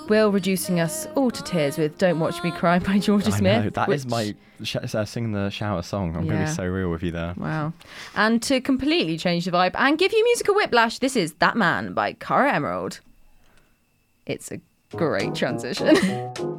Will reducing us all to tears with Don't Watch Me Cry by Georgia Smith. I know, that is my Sing in the Shower song. I'm going to be so real with you there. Wow. And to completely change the vibe and give you musical whiplash, this is That Man by Cara Emerald. It's a great transition.